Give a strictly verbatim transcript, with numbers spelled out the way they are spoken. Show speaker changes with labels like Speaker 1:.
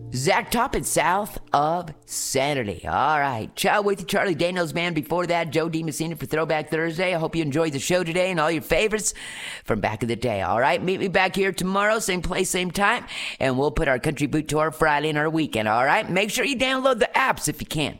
Speaker 1: Zach Toppin, South of Sanity. All right. Ciao with you, Charlie Daniels, man. Before that, Joe DiMessina for Throwback Thursday. I hope you enjoyed the show today and all your favorites from back in the day. All right. Meet me back here tomorrow, same place, same time. And we'll put our country boot to our Friday and our weekend. All right. Make sure you download the apps if you can.